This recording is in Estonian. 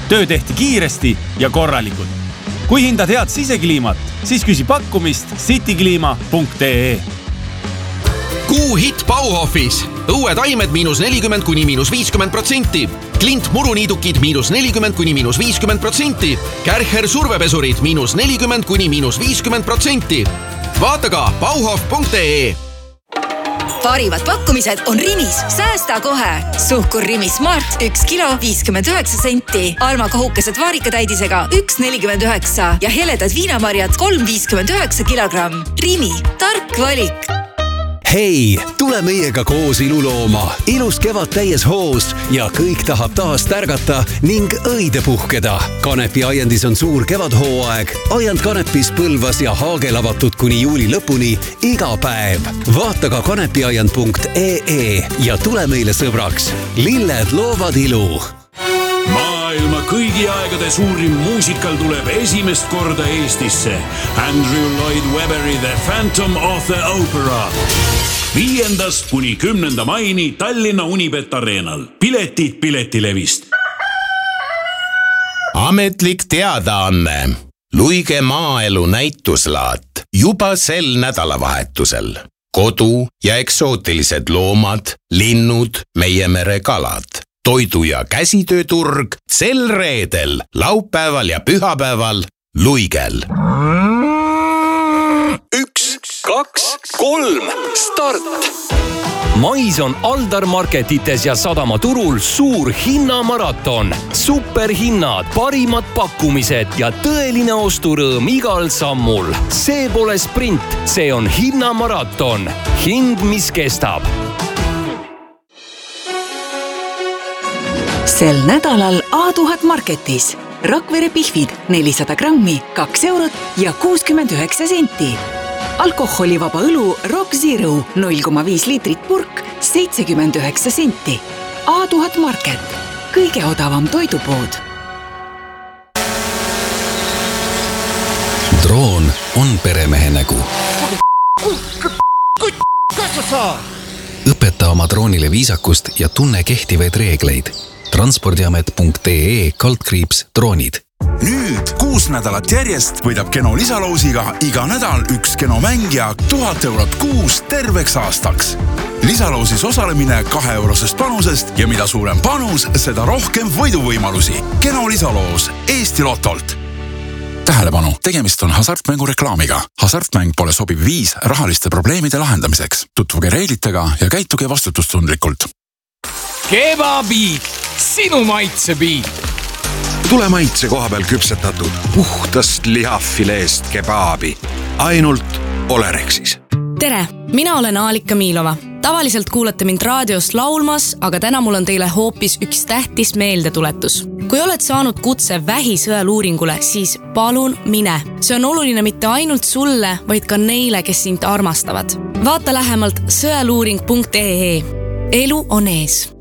Töö tehti kiiresti ja korralikult. Kui hindad head sisekliimat, siis küsi pakkumist citykliima.ee. Kuu hit Bauhofis. Õue taimed -40––50%. Klint muruniidukid -40––50%. Kärcher survepesurid -40––50%. Vaata ka bauhof.ee. Parivad pakkumised on Rimis. Säästa kohe. Suhkur Rimi Smart 1 kilo 59 senti. Alma kohukesed vaarikatäidisega 1,49 ja heledad viinamarjad 3,59 kilogramm. Rimi. Tark valik. Hei, tule meiega koos ilu looma. Ilus kevad täies hoos ja kõik tahab taas tärgata ning õide puhkeda. Kanepi aiandis on suur kevadhooaeg. Aiand Kanepis, Põlvas ja Haagel avatud kuni juuli lõpuni iga päev. Vaata ka kanepiaiand.ee ja tule meile sõbraks. Lilled loovad ilu. Maailma kõigi aegade suurim muusikal tuleb esimest korda Eestisse. Andrew Lloyd Webberi The Phantom of the Opera. 5. kuni 10. maini Tallinna Unibet Arenal. Piletid Piletilevist. Ametlik teadaanne. Luige maaelu näituslaat juba sel nädalavahetusel. Kodu- ja eksootilised loomad, linnud, meie mere kalad. Toidu- ja käsitööturg sel reedel, laupäeval ja pühapäeval Luigel. 1, 2, 3, start! Mais on Aldar Marketites ja Sadamaturul suur hinnamaraton. Superhinnad, parimad pakkumised ja tõeline osturõõm igal sammul. See pole sprint, see on hinnamaraton. Hind, mis kestab. Sel nädalal A1000 Marketis. Rakvere pihvid 400 grammi, 2 eurot ja 69 senti. Alkoholivaba õlu Rock Zero 0,5 liitrit purk 79 senti. A1000 Market. Kõige odavam toidupood. Droon on peremehe nägu. Õpeta oma droonile viisakust ja tunne kehtivaid reegleid. Transpordiamet.ee/droonid. Nüüd 6 nädalat järjest võidab Keno lisaloosiga iga nädal üks Keno mängija 1000 eurot kuus terveks aastaks. Lisaloosis osalemine 2 eurosest panusest ja mida suurem panus, seda rohkem võiduvõimalusi. Keno lisaloos Eesti Lotolt. Tähelepanu, tegemist on hasartmängu reklaamiga. Hasartmäng pole sobiv viis rahaliste probleemide lahendamiseks. Tutvuge reeglitega ja käituge vastutustundlikult. Kebabiit, sinu maitsebiit. Tule maitse koha peal küpsetatud puhtast lihafileest kebaabi. Ainult Olerexis. Tere, mina olen Aalika Miilova. Tavaliselt kuulate mind raadiost laulmas, aga täna mul on teile hoopis üks tähtis meeldetuletus. Kui oled saanud kutse vähisõeluuringule, siis palun mine. See on oluline mitte ainult sulle, vaid ka neile, kes sind armastavad. Vaata lähemalt sõeluuring.ee. Elu on ees.